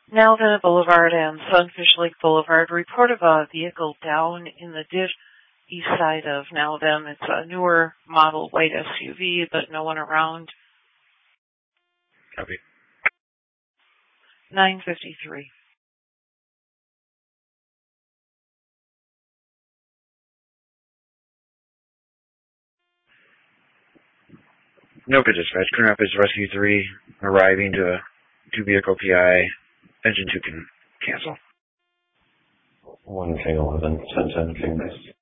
Nalvana Boulevard and Sunfish Lake Boulevard. Report of a vehicle down in the ditch east side of Nalvana. It's a newer model white SUV, but no one around. Copy. 9:53. No good dispatch. Coon Rapids Rescue 3 arriving to a two-vehicle PI. Engine 2 can cancel. 1K11, 1010 King.